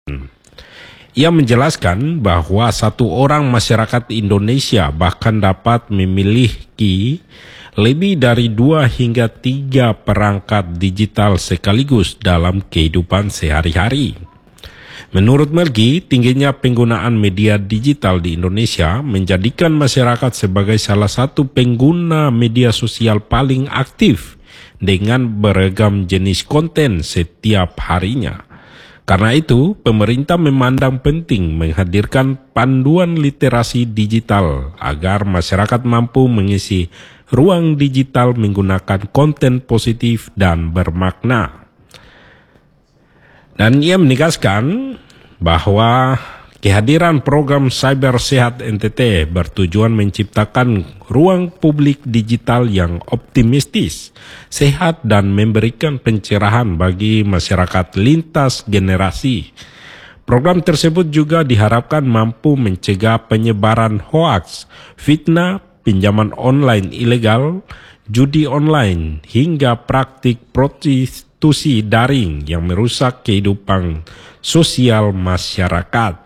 Ia menjelaskan bahwa satu orang masyarakat Indonesia bahkan dapat memiliki lebih dari 2 hingga 3 perangkat digital sekaligus dalam kehidupan sehari-hari. Menurut Melki, tingginya penggunaan media digital di Indonesia menjadikan masyarakat sebagai salah satu pengguna media sosial paling aktif dengan beragam jenis konten setiap harinya. Karena itu, pemerintah memandang penting menghadirkan panduan literasi digital agar masyarakat mampu mengisi ruang digital menggunakan konten positif dan bermakna. Dan ia menegaskan bahwa kehadiran program Cyber Sehat NTT bertujuan menciptakan ruang publik digital yang optimistis, sehat dan memberikan pencerahan bagi masyarakat lintas generasi. Program tersebut juga diharapkan mampu mencegah penyebaran hoaks, fitnah, pinjaman online ilegal, judi online, hingga praktik prostitusi daring yang merusak kehidupan sosial masyarakat.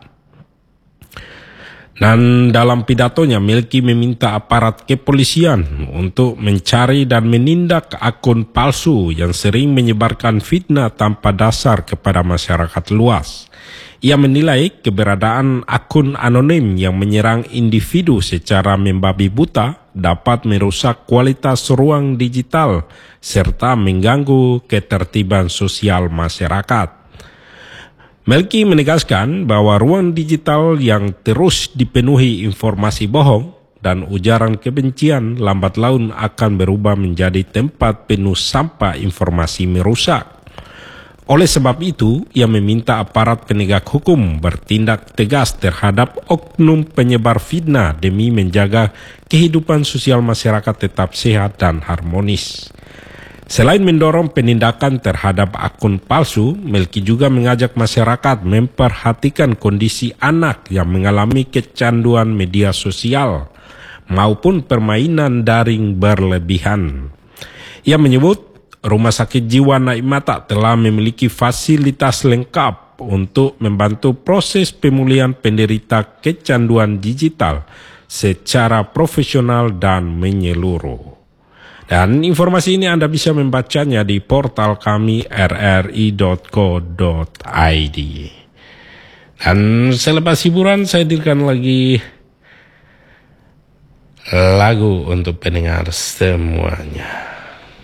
Dan dalam pidatonya, Melki meminta aparat kepolisian untuk mencari dan menindak akun palsu yang sering menyebarkan fitnah tanpa dasar kepada masyarakat luas. Ia menilai keberadaan akun anonim yang menyerang individu secara membabi buta dapat merusak kualitas ruang digital serta mengganggu ketertiban sosial masyarakat. Melki menegaskan bahwa ruang digital yang terus dipenuhi informasi bohong dan ujaran kebencian lambat laun akan berubah menjadi tempat penuh sampah informasi merusak. Oleh sebab itu, ia meminta aparat penegak hukum bertindak tegas terhadap oknum penyebar fitnah demi menjaga kehidupan sosial masyarakat tetap sehat dan harmonis. Selain mendorong penindakan terhadap akun palsu, Melki juga mengajak masyarakat memperhatikan kondisi anak yang mengalami kecanduan media sosial maupun permainan daring berlebihan. Ia menyebut Rumah Sakit Jiwa Naik Mata telah memiliki fasilitas lengkap untuk membantu proses pemulihan penderita kecanduan digital secara profesional dan menyeluruh. Dan informasi ini Anda bisa membacanya di portal kami rri.co.id. Dan selepas hiburan saya hadirkan lagi lagu untuk pendengar semuanya.